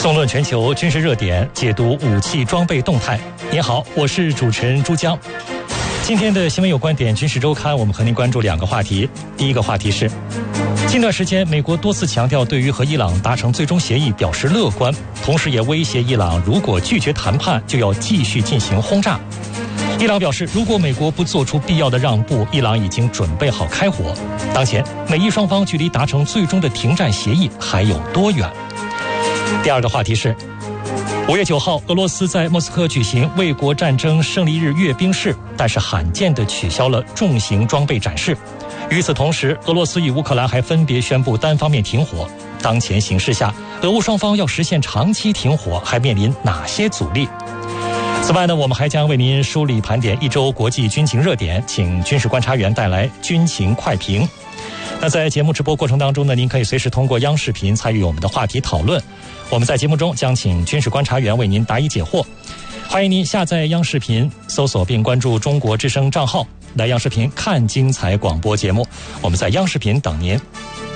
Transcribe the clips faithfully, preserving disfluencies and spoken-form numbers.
纵论全球军事热点，解读武器装备动态。您好，我是主持人朱江。今天的新闻有观点军事周刊，我们和您关注两个话题。第一个话题是，近段时间美国多次强调对于和伊朗达成最终协议表示乐观，同时也威胁伊朗如果拒绝谈判就要继续进行轰炸。伊朗表示，如果美国不做出必要的让步，伊朗已经准备好开火。当前美伊双方距离达成最终的停战协议还有多远？第二个话题是，五月九号，俄罗斯在莫斯科举行卫国战争胜利日阅兵式，但是罕见地取消了重型装备展示。与此同时，俄罗斯与乌克兰还分别宣布单方面停火。当前形势下，俄乌双方要实现长期停火，还面临哪些阻力？此外呢，我们还将为您梳理盘点一周国际军情热点，请军事观察员带来军情快评。那在节目直播过程当中呢，您可以随时通过央视频参与我们的话题讨论。我们在节目中将请军事观察员为您答疑解惑。欢迎您下载央视频，搜索并关注中国之声账号，来央视频看精彩广播节目。我们在央视频等您。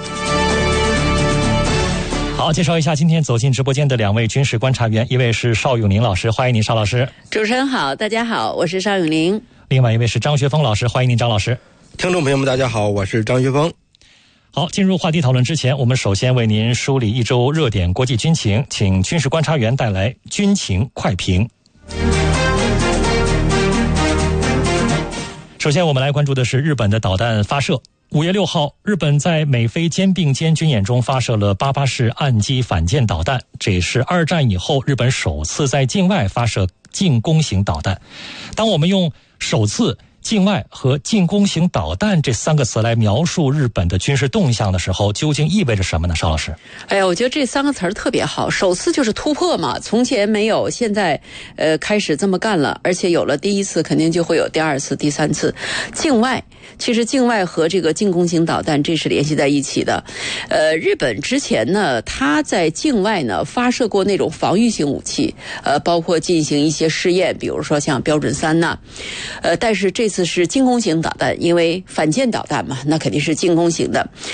好，介绍一下今天走进直播间的两位军事观察员，一位是邵永宁老师，欢迎您邵老师。 主持人好，大家好，我是邵永宁。 另外一位是张学峰老师，欢迎您张老师。 听众朋友们大家好，我是张学峰。 好，进入话题讨论之前，我们首先为您梳理一周热点国际军情，请军事观察员带来军情快评。首先我们来关注的是日本的导弹发射。五月六号，日本在美菲肩并肩军演中发射了八八式岸基反舰导弹，这也是二战以后日本首次在境外发射进攻型导弹。当我们用首次、境外和进攻型导弹这三个词来描述日本的军事动向的时候，究竟意味着什么呢？邵老师。 哎呀，我觉得这三个词儿特别好。首次就是突破嘛，从前没有，现在呃开始这么干了，而且有了第一次，肯定就会有第二次、第三次。境外，其实境外和这个进攻型导弹这是联系在一起的。呃，日本之前呢，它在境外呢发射过那种防御性武器，呃，包括进行一些试验，比如说像标准三呐，呃，但是这次是进攻型导弹，因为反舰导弹嘛，那肯定是进攻型的。